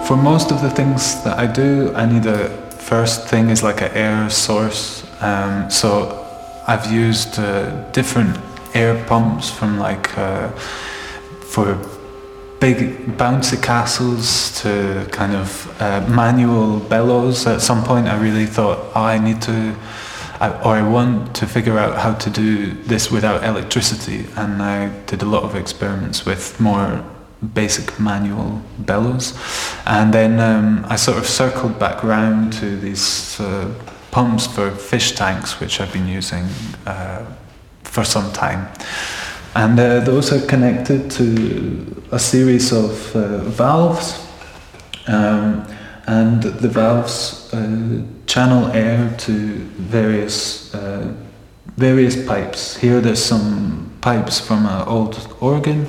For most of the things that I do, I need a first thing is like an air source. So I've used different air pumps from like for big bouncy castles to kind of manual bellows. At some point I really thought, I want to figure out how to do this without electricity, and I did a lot of experiments with more basic manual bellows, and then I sort of circled back round to these pumps for fish tanks, which I've been using for some time, and those are connected to a series of valves, and the valves channel air to various pipes. Here there's some pipes from an old organ.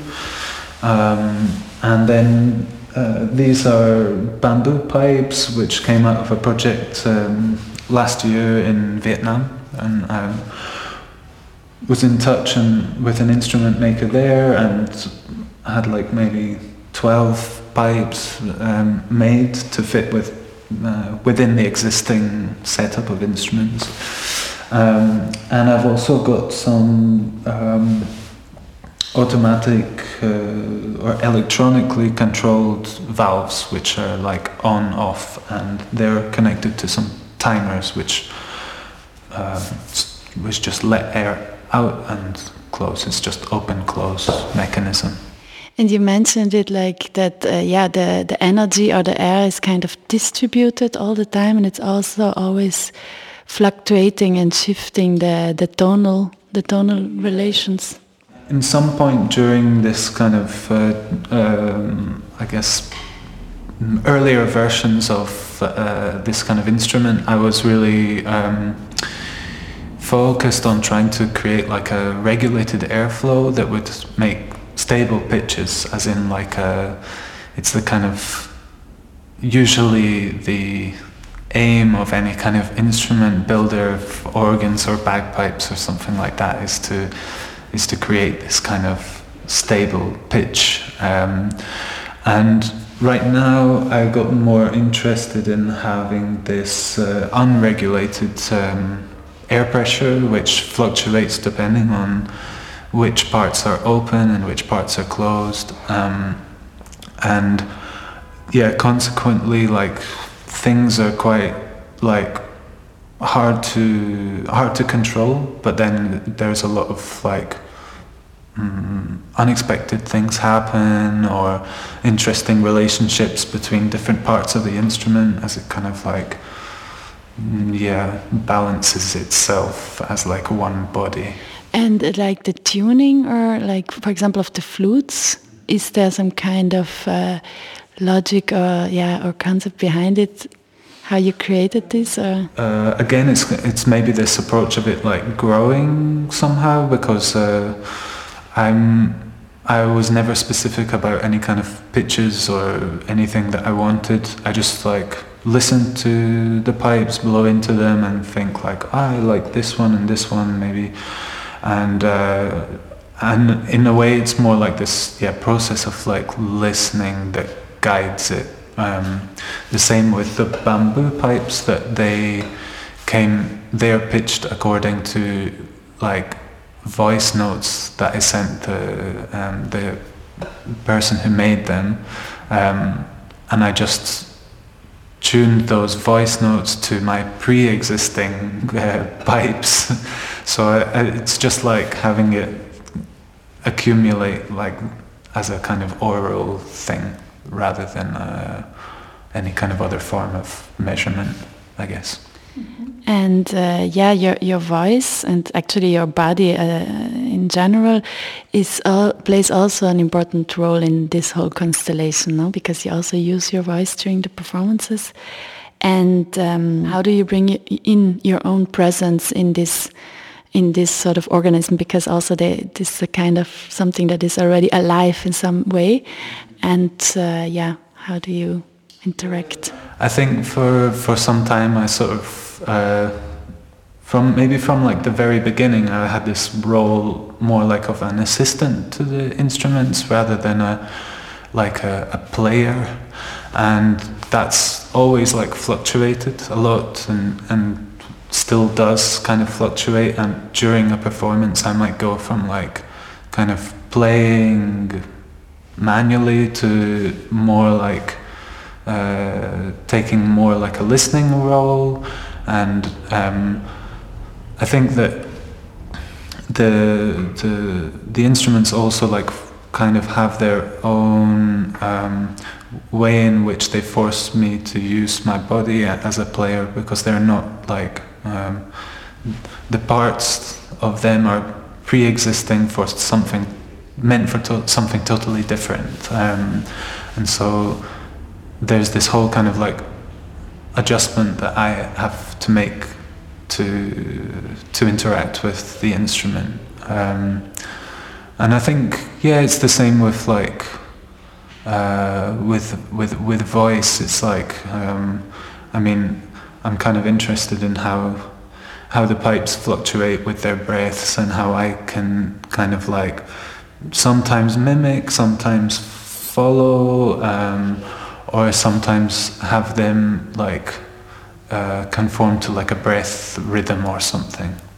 And then these are bamboo pipes which came out of a project last year in Vietnam, and I was in touch with an instrument maker there and had like maybe 12 pipes made to fit within the existing setup of instruments. And I've also got some automatic or electronically controlled valves which are like on, off, and they're connected to some timers which just let air out and close. It's just open close mechanism. And you mentioned it like that, the energy or the air is kind of distributed all the time, and it's also always fluctuating and shifting the tonal relations. In some point during this kind of, I guess, earlier versions of this kind of instrument, I was really focused on trying to create like a regulated airflow that would make stable pitches, as in like it's the kind of, usually the aim of any kind of instrument builder of organs or bagpipes or something like that is to create this kind of stable pitch. And right now I got more interested in having this unregulated air pressure, which fluctuates depending on which parts are open and which parts are closed. And yeah, consequently, like, things are quite like hard to control, but then there's a lot of like unexpected things happen, or interesting relationships between different parts of the instrument as it kind of like balances itself as like one body. And like the tuning, or like for example of the flutes, is there some kind of logic or concept behind it? How you created this? Again, it's maybe this approach of it like growing somehow, because I was never specific about any kind of pitches or anything that I wanted. I just like listen to the pipes, blow into them, and think like, I like this one and this one maybe, and in a way it's more like this process of like listening that guides it. The same with the bamboo pipes, that they're pitched according to like voice notes that I sent the person who made them, and I just tuned those voice notes to my pre-existing pipes. So it's just like having it accumulate like as a kind of oral thing, rather than any kind of other form of measurement, I guess. And your voice, and actually your body in general, plays also an important role in this whole constellation, no? Because you also use your voice during the performances. And how do you bring in your own presence in this sort of organism? Because also this is a kind of something that is already alive in some way. And how do you interact? I think for some time I sort of from like the very beginning, I had this role more like of an assistant to the instruments rather than a player. and that's always like fluctuated a lot, and still does kind of fluctuate. And during a performance I might go from like kind of playing manually to more like taking more like a listening role. And I think that the instruments also like kind of have their own way in which they force me to use my body as a player, because they're not like the parts of them are pre-existing for something meant for something totally different, and so there's this whole kind of like adjustment that I have to make to interact with the instrument, and I think it's the same with like with voice. It's like I mean, I'm kind of interested in how the pipes fluctuate with their breaths, and how I can kind of like sometimes mimic, sometimes follow, or sometimes have them like conform to like a breath rhythm or something.